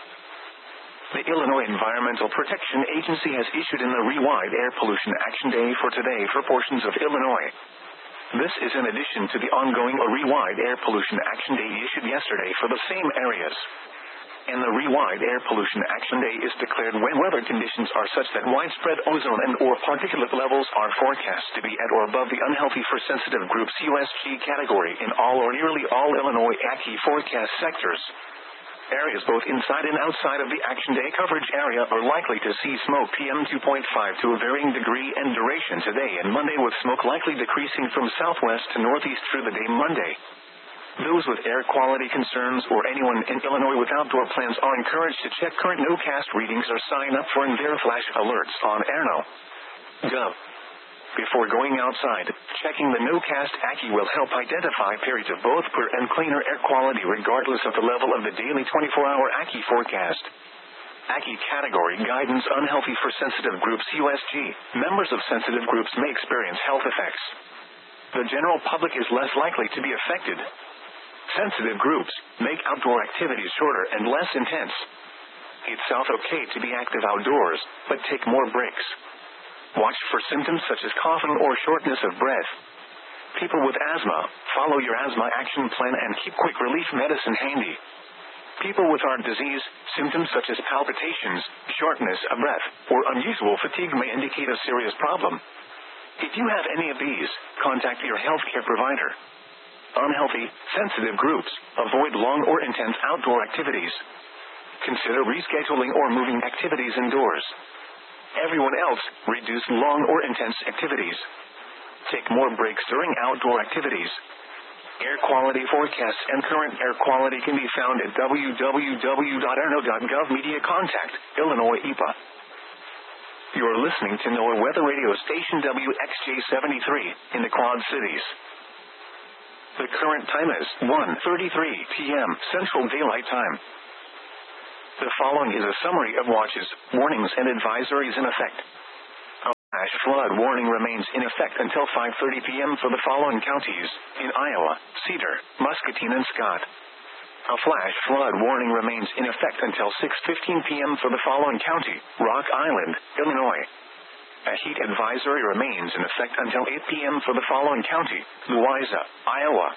The Illinois Environmental Protection Agency has issued an Illinois Air Pollution Action Day for today for portions of Illinois. This is in addition to the ongoing Illinois Air Pollution Action Day issued yesterday for the same areas. And the Illinois Air Pollution Action Day is declared when weather conditions are such that widespread ozone and or particulate levels are forecast to be at or above the unhealthy for sensitive groups USG category in all or nearly all Illinois ACI forecast sectors. Areas both inside and outside of the Action Day coverage area are likely to see smoke PM 2.5 to a varying degree and duration today and Monday, with smoke likely decreasing from southwest to northeast through the day Monday. Those with air quality concerns or anyone in Illinois with outdoor plans are encouraged to check current NOCAST readings or sign up for EnVeriFlash alerts on airno.gov. Before going outside, checking the NOCAST ACI will help identify periods of both poor and cleaner air quality regardless of the level of the daily 24-hour ACI forecast. ACI category guidance: unhealthy for sensitive groups USG. Members of sensitive groups may experience health effects. The general public is less likely to be affected. Sensitive groups make outdoor activities shorter and less intense. It's okay to be active outdoors, but take more breaks. Watch for symptoms such as coughing or shortness of breath. People with asthma, follow your asthma action plan and keep quick relief medicine handy. People with heart disease, symptoms such as palpitations, shortness of breath, or unusual fatigue may indicate a serious problem. If you have any of these, contact your healthcare provider. Unhealthy, sensitive groups, avoid long or intense outdoor activities. Consider rescheduling or moving activities indoors. Everyone else, reduce long or intense activities. Take more breaks during outdoor activities. Air quality forecasts and current air quality can be found at www.airno.gov. Media contact, Illinois EPA. You're listening to NOAA Weather Radio Station WXJ73 in the Quad Cities. The current time is 1:33 p.m. Central Daylight Time. The following is a summary of watches, warnings, and advisories in effect. A flash flood warning remains in effect until 5:30 p.m. for the following counties: in Iowa, Cedar, Muscatine, and Scott. A flash flood warning remains in effect until 6:15 p.m. for the following county: Rock Island, Illinois. A heat advisory remains in effect until 8 p.m. for the following county: Louisa, Iowa.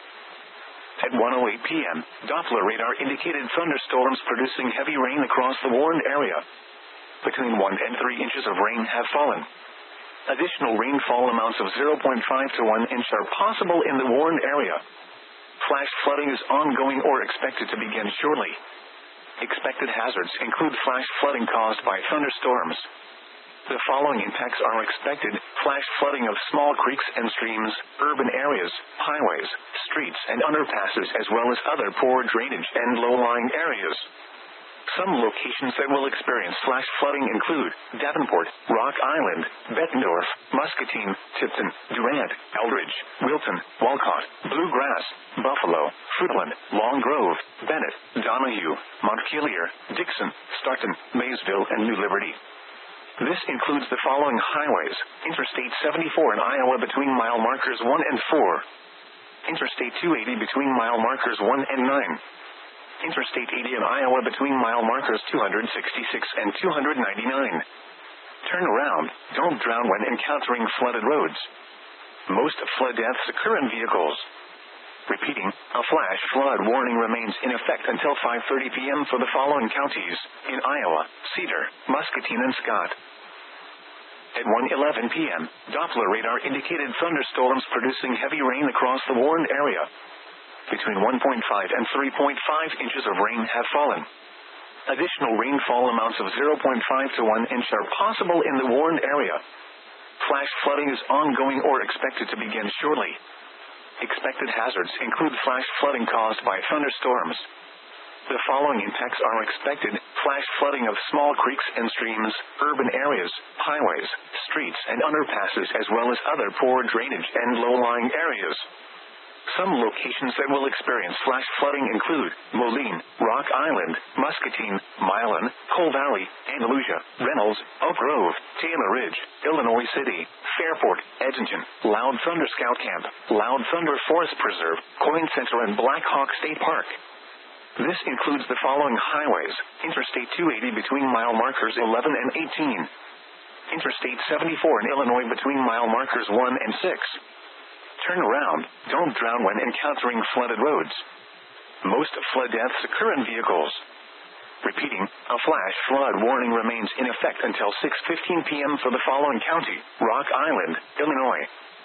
At 1:08 p.m., Doppler radar indicated thunderstorms producing heavy rain across the warned area. Between 1 and 3 inches of rain have fallen. Additional rainfall amounts of 0.5 to 1 inch are possible in the warned area. Flash flooding is ongoing or expected to begin shortly. Expected hazards include flash flooding caused by thunderstorms. The following impacts are expected: flash flooding of small creeks and streams, urban areas, highways, streets and underpasses, as well as other poor drainage and low-lying areas. Some locations that will experience flash flooding include Davenport, Rock Island, Bettendorf, Muscatine, Tipton, Durant, Eldridge, Wilton, Walcott, Bluegrass, Buffalo, Fruitland, Long Grove, Bennett, Donahue, Montpelier, Dixon, Starkton, Maysville, and New Liberty. This includes the following highways: Interstate 74 in Iowa between mile markers 1 and 4. Interstate 280 between mile markers 1 and 9. Interstate 80 in Iowa between mile markers 266 and 299. Turn around, don't drown when encountering flooded roads. Most flood deaths occur in vehicles. Repeating, a flash flood warning remains in effect until 5:30 p.m. for the following counties: in Iowa, Cedar, Muscatine, and Scott. At 1:11 p.m., Doppler radar indicated thunderstorms producing heavy rain across the warned area. Between 1.5 and 3.5 inches of rain have fallen. Additional rainfall amounts of 0.5 to 1 inch are possible in the warned area. Flash flooding is ongoing or expected to begin shortly. Expected hazards include flash flooding caused by thunderstorms. The following impacts are expected: flash flooding of small creeks and streams, urban areas, highways, streets and underpasses, as well as other poor drainage and low-lying areas. Some locations that will experience flash flooding include Moline, Rock Island, Muscatine, Milan, Coal Valley, Andalusia, Reynolds, Oak Grove, Taylor Ridge, Illinois City, Fairport, Edmonton, Loud Thunder Scout Camp, Loud Thunder Forest Preserve, Coin Center, and Black Hawk State Park. This includes the following highways: Interstate 280 between mile markers 11 and 18. Interstate 74 in Illinois between mile markers 1 and 6. Turn around, don't drown when encountering flooded roads. Most flood deaths occur in vehicles. Repeating, a flash flood warning remains in effect until 6:15 p.m. for the following county: Rock Island, Illinois.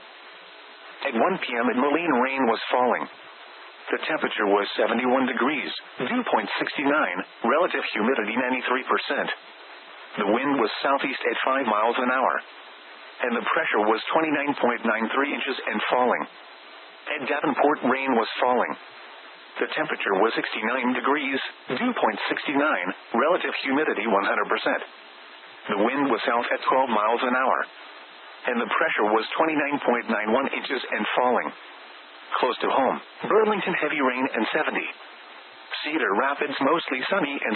At 1 p.m. in Moline, rain was falling. The temperature was 71 degrees, dew point 69, relative humidity 93%. The wind was southeast at 5 miles an hour. And the pressure was 29.93 inches and falling. At Davenport, rain was falling. The temperature was 69 degrees, dew point 69, relative humidity 100%. The wind was south at 12 miles an hour. And the pressure was 29.91 inches and falling. Close to home, Burlington, heavy rain and 70. Cedar Rapids, mostly sunny and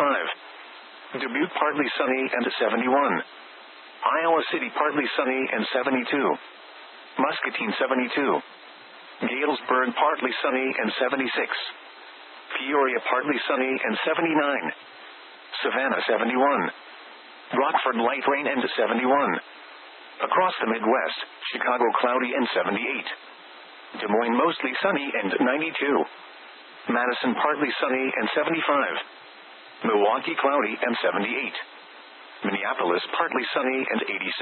75. Dubuque, partly sunny and 71. Iowa City, partly sunny and 72. Muscatine, 72. Galesburg, partly sunny and 76. Peoria, partly sunny and 79. Savannah, 71. Rockford, light rain and 71. Across the Midwest, Chicago, cloudy and 78. Des Moines, mostly sunny and 92. Madison, partly sunny and 75. Milwaukee, cloudy and 78. Minneapolis, partly sunny and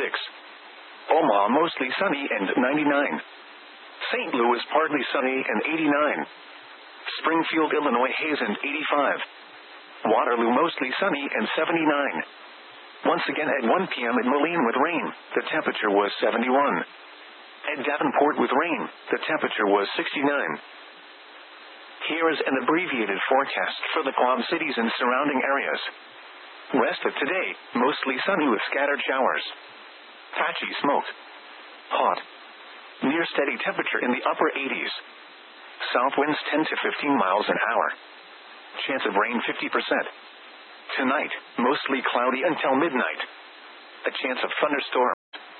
86. Omaha, mostly sunny and 99. St. Louis, partly sunny and 89. Springfield, Illinois, haze and 85. Waterloo, mostly sunny and 79. Once again at 1 p.m. in Moline with rain, the temperature was 71. At Davenport with rain, the temperature was 69. Here is an abbreviated forecast for the Quad Cities and surrounding areas. Rest of today, mostly sunny with scattered showers. Patchy smoke. Hot. Near steady temperature in the upper 80s. South winds 10 to 15 miles an hour. Chance of rain 50%. Tonight, mostly cloudy until midnight. A chance of thunderstorms.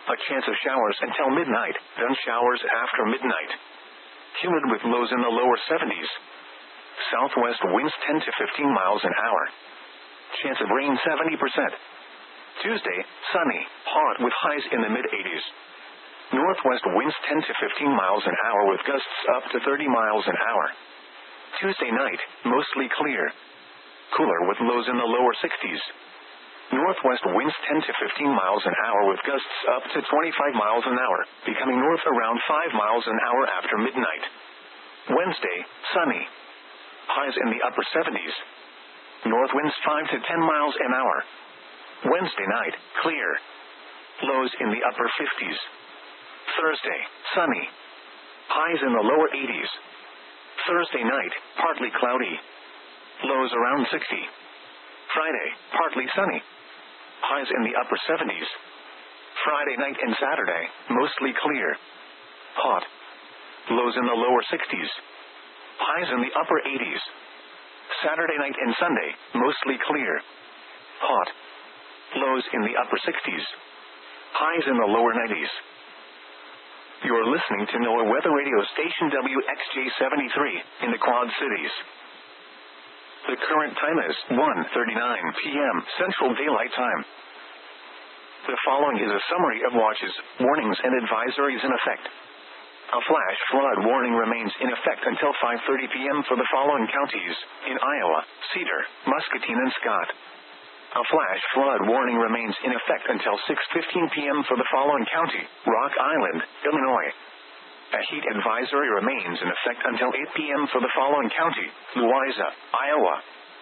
A chance of showers until midnight, then showers after midnight. Humid with lows in the lower 70s. Southwest winds 10 to 15 miles an hour. Chance of rain 70%. Tuesday, sunny, hot with highs in the mid-80s. Northwest winds 10 to 15 miles an hour with gusts up to 30 miles an hour. Tuesday night, mostly clear. Cooler with lows in the lower 60s. Northwest winds 10 to 15 miles an hour with gusts up to 25 miles an hour, becoming north around 5 miles an hour after midnight. Wednesday, sunny. Highs in the upper 70s. North winds 5 to 10 miles an hour. Wednesday night, clear. Lows in the upper 50s. Thursday, sunny. Highs in the lower 80s. Thursday night, partly cloudy. Lows around 60. Friday, partly sunny. Highs in the upper 70s. Friday night and Saturday, mostly clear. Hot. Lows in the lower 60s. Highs in the upper 80s. Saturday night and Sunday, mostly clear. Hot. Lows in the upper 60s. Highs in the lower 90s. You're listening to NOAA Weather Radio Station WXJ-73 in the Quad Cities. The current time is 1:39 p.m. Central Daylight Time. The following is a summary of watches, warnings, and advisories in effect. A flash flood warning remains in effect until 5:30 p.m. for the following counties in Iowa, Cedar, Muscatine, and Scott. A flash flood warning remains in effect until 6:15 p.m. for the following county, Rock Island, Illinois. A heat advisory remains in effect until 8 p.m. for the following county, Louisa, Iowa.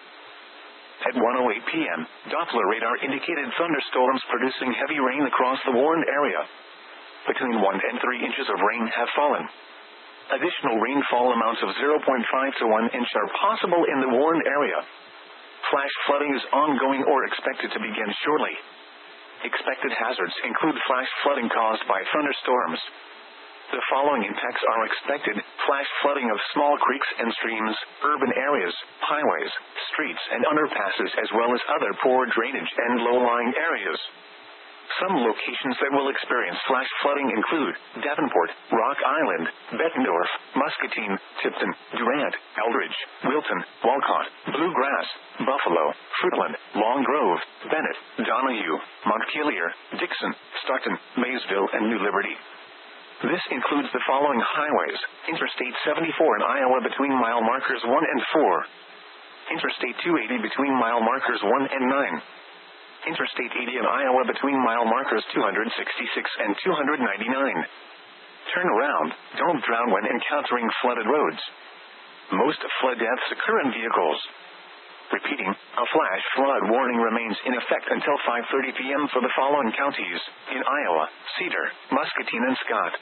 At 1:08 p.m., Doppler radar indicated thunderstorms producing heavy rain across the warned area. Between 1 and 3 inches of rain have fallen. Additional rainfall amounts of 0.5 to 1 inch are possible in the warned area. Flash flooding is ongoing or expected to begin shortly. Expected hazards include flash flooding caused by thunderstorms. The following impacts are expected: flash flooding of small creeks and streams, urban areas, highways, streets and underpasses, as well as other poor drainage and low-lying areas. Some locations that will experience flash flooding include Davenport, Rock Island, Bettendorf, Muscatine, Tipton, Durant, Eldridge, Wilton, Walcott, Bluegrass, Buffalo, Fruitland, Long Grove, Bennett, Donahue, Montpelier, Dixon, Stockton, Maysville, and New Liberty. This includes the following highways: Interstate 74 in Iowa between mile markers 1 and 4. Interstate 280 between mile markers 1 and 9. Interstate 80 in Iowa between mile markers 266 and 299. Turn around, don't drown when encountering flooded roads. Most flood deaths occur in vehicles. Repeating, a flash flood warning remains in effect until 5:30 p.m. for the following counties in Iowa, Cedar, Muscatine, and Scott.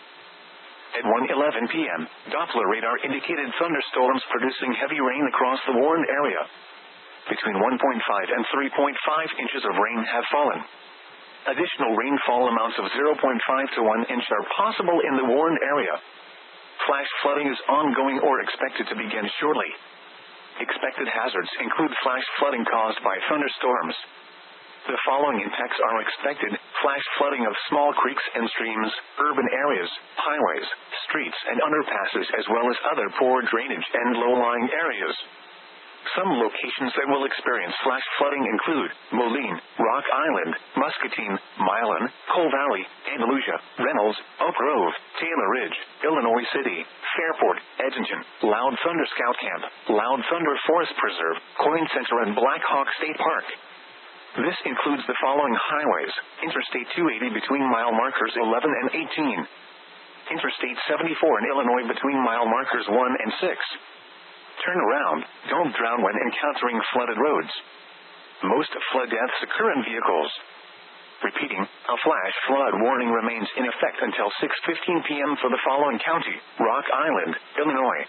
At 1:11 p.m., Doppler radar indicated thunderstorms producing heavy rain across the warned area. Between 1.5 and 3.5 inches of rain have fallen. Additional rainfall amounts of 0.5 to 1 inch are possible in the warned area. Flash flooding is ongoing or expected to begin shortly. Expected hazards include flash flooding caused by thunderstorms. The following impacts are expected: flash flooding of small creeks and streams, urban areas, highways, streets and underpasses, as well as other poor drainage and low-lying areas. Some locations that will experience flash flooding include Moline, Rock Island, Muscatine, Milan, Coal Valley, Andalusia, Reynolds, Oak Grove, Taylor Ridge, Illinois City, Fairport, Edgerton, Loud Thunder Scout Camp, Loud Thunder Forest Preserve, Coin Center, and Black Hawk State Park. This includes the following highways: Interstate 280 between mile markers 11 and 18. Interstate 74 in Illinois between mile markers 1 and 6. Turn around, don't drown when encountering flooded roads. Most flood deaths occur in vehicles. Repeating, a flash flood warning remains in effect until 6:15 p.m. for the following county, Rock Island, Illinois.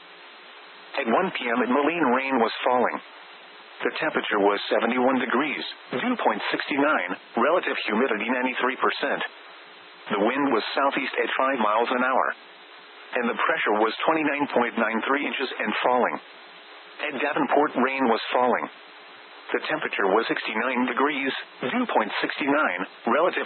At 1 p.m. at Moline, rain was falling. The temperature was 71 degrees, dew point 69, relative humidity 93%. The wind was southeast at 5 miles an hour. And the pressure was 29.93 inches and falling. At Davenport, rain was falling. The temperature was 69 degrees, dew point 69, relative